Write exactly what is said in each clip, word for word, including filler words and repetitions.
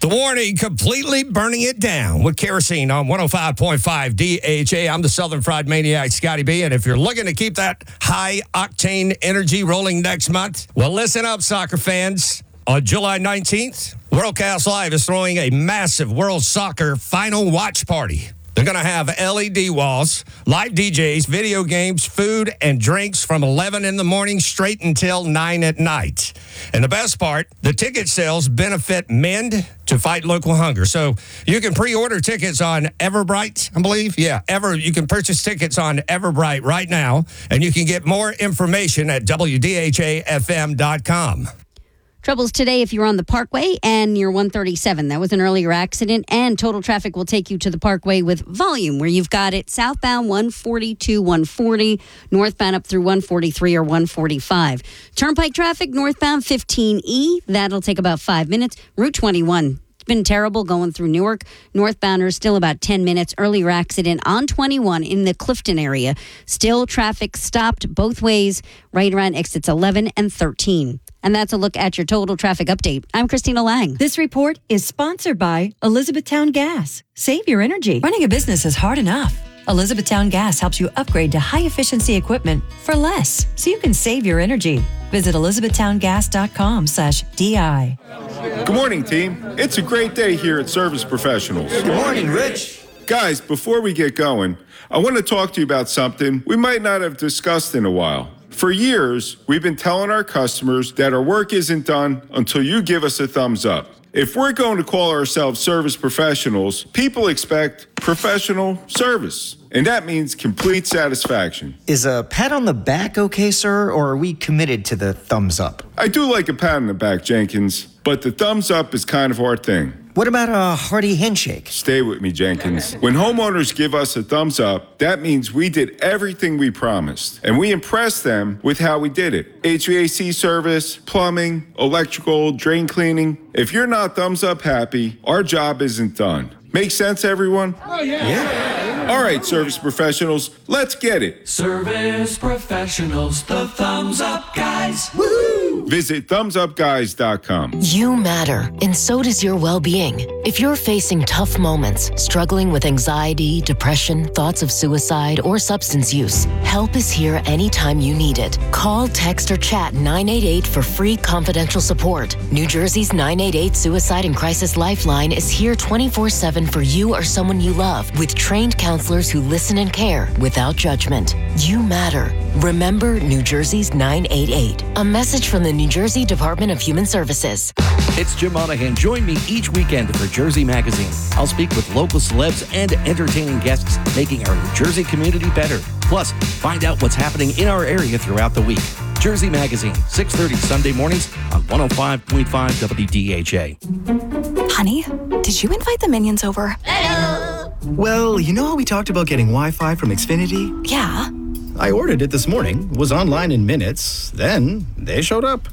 The Warning, completely burning it down with kerosene on one oh five point five D H A. I'm the Southern Fried Maniac, Scotty B. And if you're looking to keep that high-octane energy rolling next month, well, listen up, soccer fans. On July nineteenth, Worldcast Live is throwing a massive World Soccer Final Watch Party. They're going to have L E D walls, live D Js, video games, food, and drinks from eleven in the morning straight until nine at night. And the best part, the ticket sales benefit Mend to fight local hunger. So you can pre-order tickets on Everbright, I believe. Yeah, Ever. You can purchase tickets on Everbright right now, and you can get more information at W D H A F M dot com. Troubles today if you're on the Parkway and you're one thirty-seven. That was an earlier accident, and total traffic will take you to the Parkway with volume, where you've got it southbound one forty-two, one forty, northbound up through one forty-three or one forty-five. Turnpike traffic northbound fifteen E. That'll take about five minutes. Route twenty-one. It's been terrible going through Newark. Northbounders still about ten minutes. Earlier accident on twenty-one in the Clifton area. Still traffic stopped both ways right around exits eleven and thirteen. And that's a look at your total traffic update. I'm Christina Lang. This report is sponsored by Elizabethtown Gas. Save your energy. Running a business is hard enough. Elizabethtown Gas helps you upgrade to high-efficiency equipment for less, so you can save your energy. Visit elizabethtowngas.com slash DI. Good morning, team. It's a great day here at Service Professionals. Good morning, Rich. Guys, before we get going, I want to talk to you about something we might not have discussed in a while. For years, we've been telling our customers that our work isn't done until you give us a thumbs up. If we're going to call ourselves service professionals, people expect professional service, and that means complete satisfaction. Is a pat on the back okay, sir, or are we committed to the thumbs up? I do like a pat on the back, Jenkins, but the thumbs up is kind of our thing. What about a hearty handshake? Stay with me, Jenkins. When homeowners give us a thumbs up, that means we did everything we promised, and we impressed them with how we did it. H V A C service, plumbing, electrical, drain cleaning. If you're not thumbs up happy, our job isn't done. Make sense, everyone? Oh, yeah. Yeah. All right, service professionals, let's get it. Service professionals, the thumbs up guys. Woo! Visit thumbs up guys dot com. You matter, and so does your well-being. If you're facing tough moments, struggling with anxiety, depression, thoughts of suicide, or substance use, help is here anytime you need it. Call, text, or chat nine eight eight for free confidential support. New Jersey's nine eight eight Suicide and Crisis Lifeline is here twenty-four seven for you or someone you love, with trained counselors who listen and care without judgment. You matter. Remember New Jersey's nine eight eight. A message from the New Jersey Department of Human Services. It's Jim Monahan. Join me each weekend for Jersey Magazine. I'll speak with local celebs and entertaining guests, making our New Jersey community better. Plus, find out what's happening in our area throughout the week. Jersey Magazine, six thirty Sunday mornings on one oh five point five W D H A. Honey, did you invite the minions over? Hello. Well, you know how we talked about getting Wi-Fi from Xfinity? Yeah. I ordered it this morning, was online in minutes, then they showed up.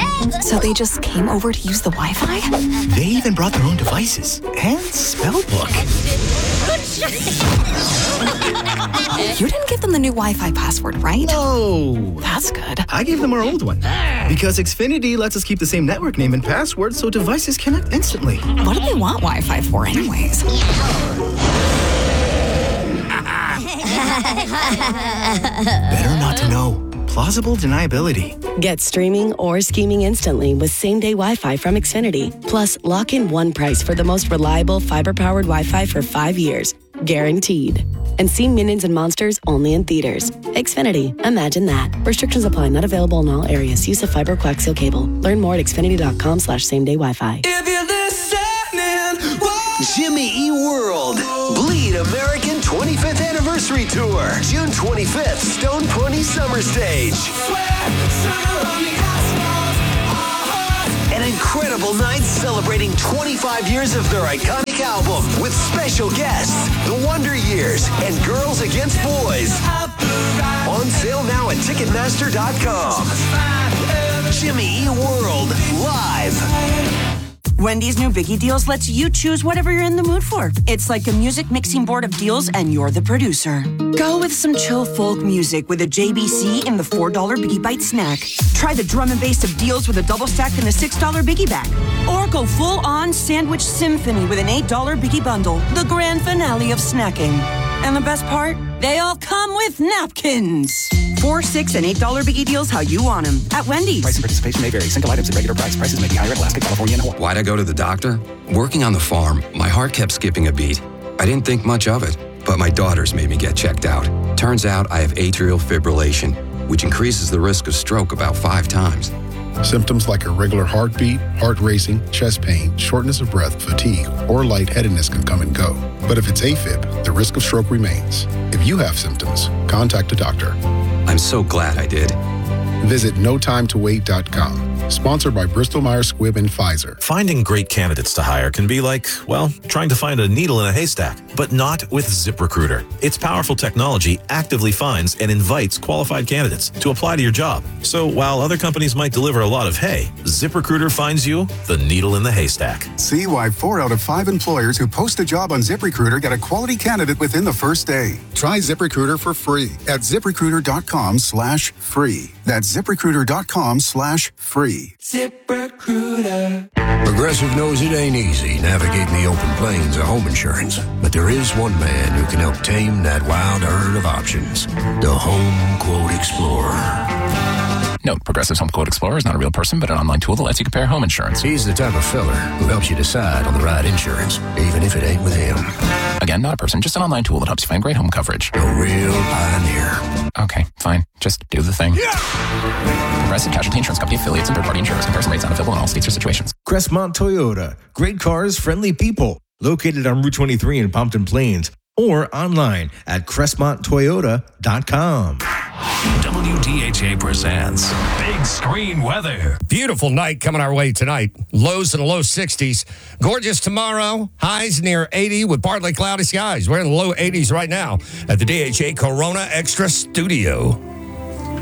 So they just came over to use the Wi-Fi? They even brought their own devices and spell book. You didn't give them the new Wi-Fi password, right? No. That's good. I gave them our old one because Xfinity lets us keep the same network name and password so devices connect instantly. What do they want Wi-Fi for anyways? Better not to know. Plausible deniability. Get streaming or scheming instantly with same-day Wi-Fi from Xfinity. Plus, lock in one price for the most reliable fiber-powered Wi-Fi for five years. Guaranteed. And see Minions and Monsters only in theaters. Xfinity. Imagine that. Restrictions apply. Not available in all areas. Use of fiber coaxial cable. Learn more at xfinity.com slash same-day Wi-Fi. If you're listening, whoa. Jimmy E. World. Bleed American twenty-fifth Anniversary Tour. June twenty-fifth, Stone Pony Summer Stage. An incredible night celebrating twenty-five years of their iconic album with special guests, The Wonder Years and Girls Against Boys. On sale now at Ticketmaster dot com. Jimmy E. World, live. Wendy's new Biggie Deals lets you choose whatever you're in the mood for. It's like a music mixing board of deals, and you're the producer. Go with some chill folk music with a J B C in the four dollar Biggie Bite snack. Try the drum and bass of deals with a double stack in the six dollar Biggie Bag. Or go full-on sandwich symphony with an eight dollar Biggie Bundle, the grand finale of snacking. And the best part? They all come with napkins. Four, six, and eight dollar Biggie Deals how you want them at Wendy's. Price and participation may vary. Single items at regular price. Prices may be higher in Alaska, California, and Hawaii. Why'd I go to the doctor? Working on the farm, my heart kept skipping a beat. I didn't think much of it, but my daughters made me get checked out. Turns out I have atrial fibrillation, which increases the risk of stroke about five times. Symptoms like irregular heartbeat, heart racing, chest pain, shortness of breath, fatigue, or lightheadedness can come and go. But if it's AFib, the risk of stroke remains. If you have symptoms, contact a doctor. I'm so glad I did. Visit no time to wait dot com. Sponsored by Bristol Myers Squibb and Pfizer. Finding great candidates to hire can be like, well, trying to find a needle in a haystack, but not with ZipRecruiter. Its powerful technology actively finds and invites qualified candidates to apply to your job. So while other companies might deliver a lot of hay, ZipRecruiter finds you the needle in the haystack. See why four out of five employers who post a job on ZipRecruiter get a quality candidate within the first day. Try ZipRecruiter for free at ZipRecruiter.com slash free. That's ZipRecruiter.com slash free. ZipRecruiter. Progressive knows it ain't easy navigating the open plains of home insurance, but there is one man who can help tame that wild herd of options. The Home Quote Explorer. Note, Progressive's Home Quote Explorer is not a real person, but an online tool that lets you compare home insurance. He's the type of fella who helps you decide on the right insurance, even if it ain't with him. Again, not a person, just an online tool that helps you find great home coverage. A real pioneer. Okay, fine. Just do the thing. Yeah! Progressive Casualty Insurance Company affiliates and third-party insurers. Comparison rates not available in all states or situations. Crestmont Toyota. Great cars, friendly people. Located on Route twenty-three in Pompton Plains. Or online at crestmont toyota dot com. W D H A presents Big Screen Weather. Beautiful night coming our way tonight. Lows in the low sixties. Gorgeous tomorrow. Highs near eighty with partly cloudy skies. We're in the low eighties right now at the D H A Corona Extra Studio.